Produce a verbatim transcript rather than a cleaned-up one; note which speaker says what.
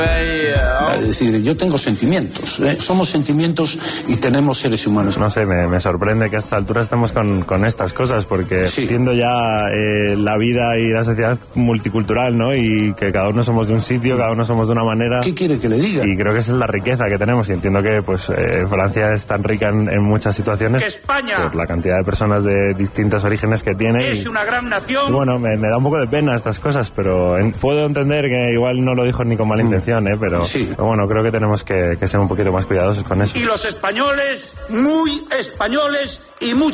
Speaker 1: Es decir, yo tengo sentimientos, ¿eh? Somos sentimientos y tenemos seres humanos.
Speaker 2: No sé, me, me sorprende que a esta altura estemos con, con estas cosas, porque
Speaker 1: sí.
Speaker 2: Siendo ya eh, la vida y la sociedad multicultural, ¿no? Y que cada uno somos de un sitio, cada uno somos de una manera.
Speaker 1: ¿Qué quiere que le diga?
Speaker 2: Y creo que esa es la riqueza que tenemos, y entiendo que pues eh, Francia es tan rica en, en muchas situaciones.
Speaker 3: Que España,
Speaker 2: por la cantidad de personas de distintos orígenes que tiene.
Speaker 3: Es
Speaker 2: y,
Speaker 3: una gran nación.
Speaker 2: Y bueno, me, me da un poco de pena estas cosas, pero en, puedo entender que igual no lo dijo ni con mala intención, ¿eh? Pero,
Speaker 1: sí.
Speaker 2: pero bueno, creo que tenemos que, que ser un poquito más cuidadosos con eso.
Speaker 3: Y los españoles, muy españoles y muy